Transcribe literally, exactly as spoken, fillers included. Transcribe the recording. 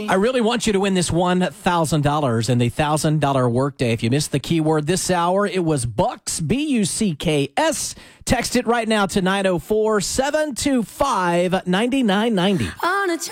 I really want you to win this one thousand dollars in the one thousand dollars workday. If you missed the keyword this hour, it was Bucks, B U C K S. Text it right now to nine oh four, seven two five, nine nine nine oh.